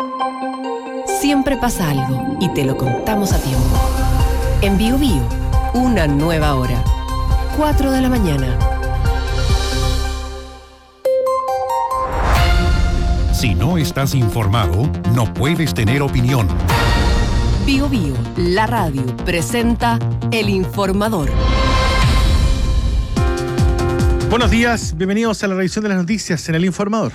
Siempre pasa algo y te lo contamos a tiempo. En Bío Bío, una nueva hora. 4 de la mañana. Si no estás informado, no puedes tener opinión. Bío Bío, la radio, presenta El Informador. Buenos días, bienvenidos a la revisión de las noticias en El Informador.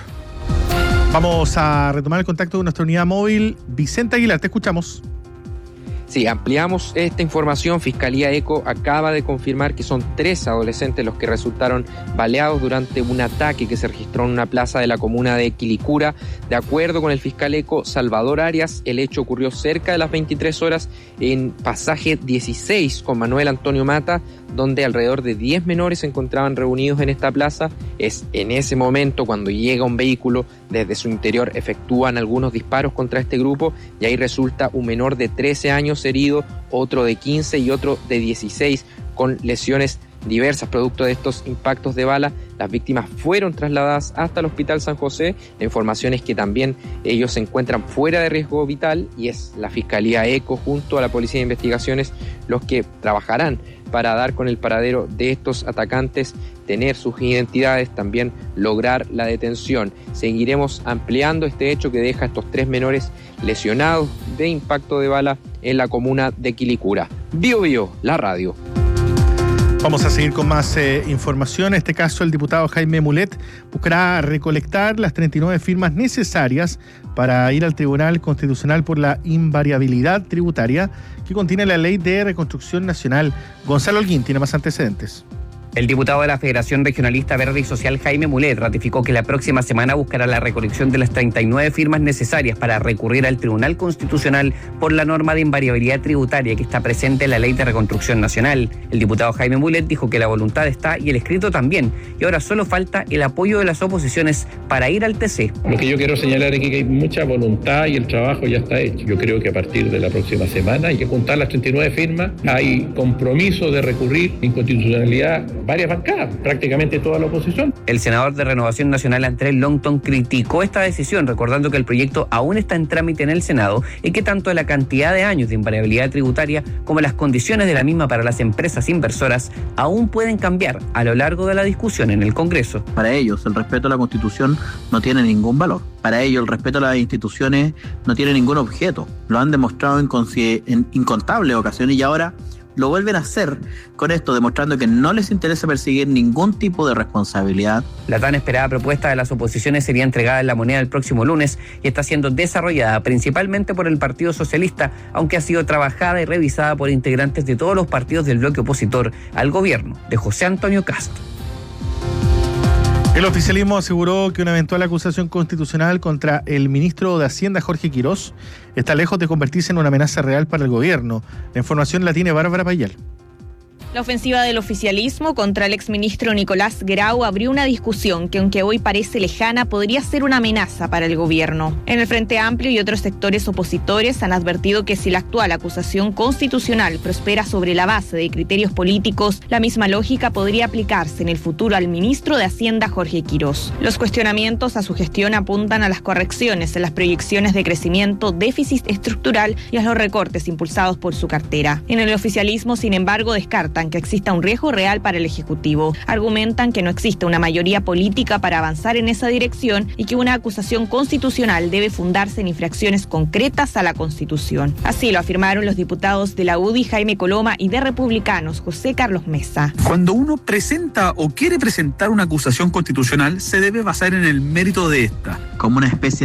Vamos a retomar el contacto con nuestra unidad móvil. Vicente Aguilar, te escuchamos. Sí, ampliamos esta información. Fiscalía ECO acaba de confirmar que son 3 adolescentes los que resultaron baleados durante un ataque que se registró en una plaza de la comuna de Quilicura. De acuerdo con el fiscal ECO Salvador Arias, el hecho ocurrió cerca de las 23 horas en pasaje 16 con Manuel Antonio Mata, donde alrededor de 10 menores se encontraban reunidos en esta plaza. Es en ese momento cuando llega un vehículo, desde su interior efectúan algunos disparos contra este grupo y ahí resulta un menor de 13 años herido, otro de 15 y otro de 16 con lesiones diversas producto de estos impactos de bala. Las víctimas fueron trasladadas hasta el Hospital San José. La información es que también ellos se encuentran fuera de riesgo vital y es la Fiscalía ECO junto a la Policía de Investigaciones los que trabajarán para dar con el paradero de estos atacantes, tener sus identidades, también lograr la detención. Seguiremos ampliando este hecho que deja a estos 3 menores lesionados de impacto de bala en la comuna de Quilicura. Bío Bío, la radio. Vamos a seguir con más información. En este caso, el diputado Jaime Mulet buscará recolectar las 39 firmas necesarias para ir al Tribunal Constitucional por la invariabilidad tributaria que contiene la Ley de Reconstrucción Nacional. Gonzalo Holguín tiene más antecedentes. El diputado de la Federación Regionalista Verde y Social, Jaime Mulet, ratificó que la próxima semana buscará la recolección de las 39 firmas necesarias para recurrir al Tribunal Constitucional por la norma de invariabilidad tributaria que está presente en la Ley de Reconstrucción Nacional. El diputado Jaime Mulet dijo que la voluntad está y el escrito también, y ahora solo falta el apoyo de las oposiciones para ir al TC. Lo que yo quiero señalar aquí es que hay mucha voluntad y el trabajo ya está hecho. Yo creo que a partir de la próxima semana hay que juntar las 39 firmas. Hay compromiso de recurrir inconstitucionalidad varias bancadas, prácticamente toda la oposición. El senador de Renovación Nacional, Andrés Longton, criticó esta decisión, recordando que el proyecto aún está en trámite en el Senado y que tanto la cantidad de años de invariabilidad tributaria como las condiciones de la misma para las empresas inversoras aún pueden cambiar a lo largo de la discusión en el Congreso. Para ellos, el respeto a la Constitución no tiene ningún valor. Para ellos, el respeto a las instituciones no tiene ningún objeto. Lo han demostrado en incontables ocasiones y ahora lo vuelven a hacer con esto, demostrando que no les interesa perseguir ningún tipo de responsabilidad. La tan esperada propuesta de las oposiciones sería entregada en La Moneda el próximo lunes y está siendo desarrollada principalmente por el Partido Socialista, aunque ha sido trabajada y revisada por integrantes de todos los partidos del bloque opositor al gobierno de José Antonio Kast. El oficialismo aseguró que una eventual acusación constitucional contra el ministro de Hacienda, Jorge Quirós, está lejos de convertirse en una amenaza real para el gobierno. La información la tiene Bárbara Payal. La ofensiva del oficialismo contra el exministro Nicolás Grau abrió una discusión que, aunque hoy parece lejana, podría ser una amenaza para el gobierno. En el Frente Amplio y otros sectores opositores han advertido que si la actual acusación constitucional prospera sobre la base de criterios políticos, la misma lógica podría aplicarse en el futuro al ministro de Hacienda, Jorge Quirós. Los cuestionamientos a su gestión apuntan a las correcciones en las proyecciones de crecimiento, déficit estructural y a los recortes impulsados por su cartera. En el oficialismo, sin embargo, descartan que exista un riesgo real para el Ejecutivo. Argumentan que no existe una mayoría política para avanzar en esa dirección y que una acusación constitucional debe fundarse en infracciones concretas a la Constitución. Así lo afirmaron los diputados de la UDI, Jaime Coloma, y de Republicanos, José Carlos Mesa. Cuando uno presenta o quiere presentar una acusación constitucional, se debe basar en el mérito de esta. Como una especie